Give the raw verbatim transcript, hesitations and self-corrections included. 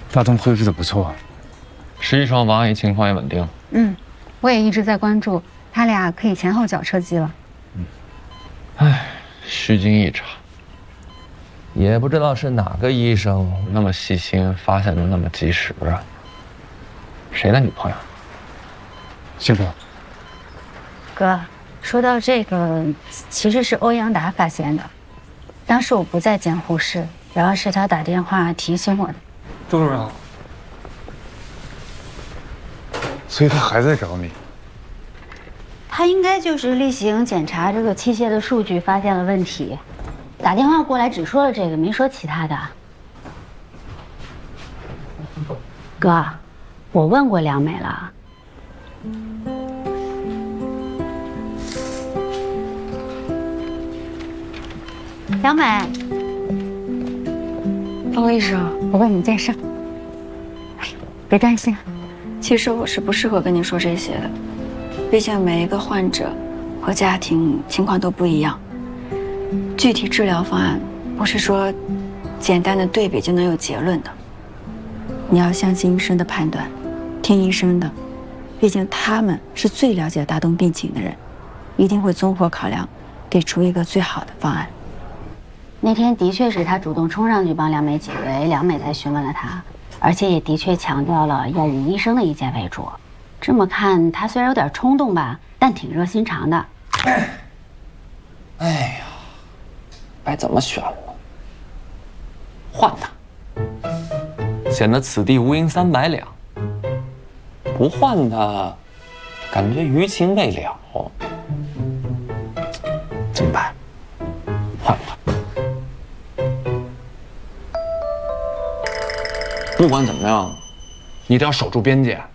大东恢复的不错， 实际上王阿姨情况也稳定。 嗯，我也一直在关注，他俩可以前后脚车机了。 嗯，唉，虚惊一场。 也不知道是哪个医生那么细心，发现的那么及时啊。谁的女朋友？ 幸福。 哥，说到这个，其实是欧阳达发现的。当时我不在监护室，然后是他打电话提醒我的。 周主任好。所以他还在找你。 他应该就是例行检查这个器械的数据发现了问题，打电话过来只说了这个，没说其他的。哥，我问过梁美了。梁美， 欧医生， 我问你件事。哎，别担心。 其实我是不适合跟你说这些的，毕竟每一个患者和家庭情况都不一样。具体治疗方案不是说简单的对比就能有结论的。你要相信医生的判断，听医生的，毕竟他们是最了解大东病情的人，一定会综合考量，给出一个最好的方案。 那天的确是他主动冲上去帮梁美解围，梁美才询问了他，而且也的确强调了要以医生的意见为主。这么看，他虽然有点冲动吧，但挺热心肠的。 哎呀，该怎么选了？换他，显得此地无银三百两；不换他，感觉余情未了。怎么办？换他。不管怎么样，你得要守住边界。